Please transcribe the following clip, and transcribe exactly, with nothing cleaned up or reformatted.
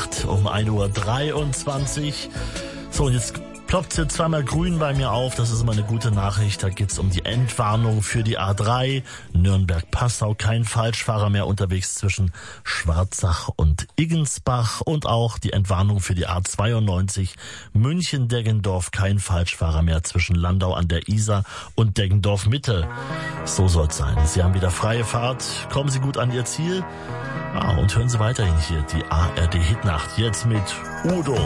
Hitnacht um ein Uhr dreiundzwanzig. So, und jetzt ploppt hier zweimal grün bei mir auf. Das ist immer eine gute Nachricht. Da geht's um die Endwarnung für die A drei. Nürnberg-Passau, kein Falschfahrer mehr unterwegs zwischen Schwarzach und Iggensbach. Und auch die Entwarnung für die A zweiundneunzig München-Deggendorf, kein Falschfahrer mehr zwischen Landau an der Isar und Deggendorf-Mitte. So soll's sein. Sie haben wieder freie Fahrt. Kommen Sie gut an Ihr Ziel. Ah, und hören Sie weiterhin hier die A R D Hitnacht. Jetzt mit Udo.